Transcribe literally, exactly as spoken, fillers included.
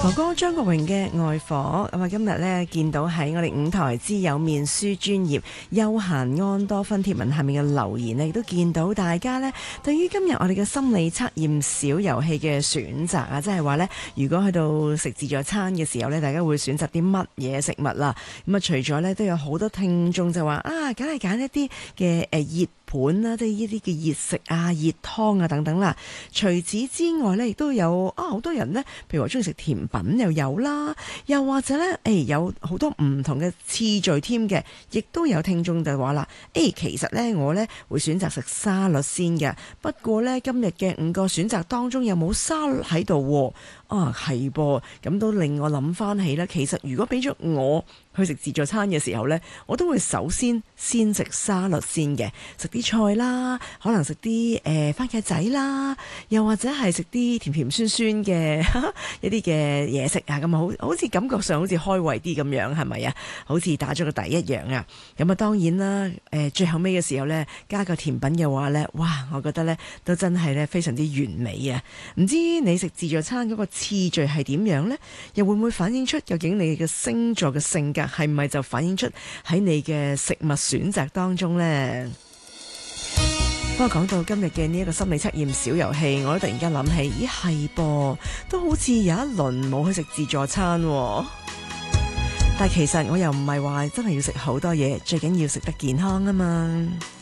哥哥張國榮嘅愛火咁啊，今日咧見到喺我哋五台之友面書專頁休閒安多芬貼文下面嘅留言咧，亦都見到大家咧對於今日我哋嘅心理測驗小遊戲嘅選擇啊，即係話咧，如果去到食自助餐嘅時候咧，大家會選擇啲乜嘢食物啦？咁啊，除咗咧都有好多聽眾就話啊，梗係揀一啲嘅誒熱盤啦，即係呢啲嘅熱食啊、熱湯啊等等啦。除此之外咧，亦都有啊好多人咧，譬如話中意食甜品又有啦，又或者咧，誒、哎、有好多唔同嘅次序添嘅，亦都有聽眾就話啦，誒、哎、其實咧我咧會選擇食沙律先嘅，不過咧今日嘅五個選擇當中有冇沙律喺度？啊係噃，咁都令我諗翻起咧，其實如果俾咗我去食自助餐嘅時候呢，我都會首先先食沙律先嘅，食啲菜啦，可能食啲誒番茄仔啦，又或者係食啲甜甜酸酸嘅一啲嘅嘢食啊，咁啊好好似感覺上好似開胃啲咁樣，係咪啊？好似打咗個底一樣啊！咁啊當然啦，誒最後尾嘅時候呢，加個甜品嘅話呢，哇！我覺得呢都真係呢非常之完美啊！唔知你食自助餐嗰個次序係點樣呢？又會唔會反映出究竟你嘅星座嘅性格係咪就反映出喺你嘅食物選擇當中呢？不過講到今日嘅呢一個心理測驗小遊戲，我都突然間諗起，咦係噃，都好似有一輪冇去食自助餐喎。但其實我又唔係話真係要食好多嘢，最緊要食得健康啊嘛。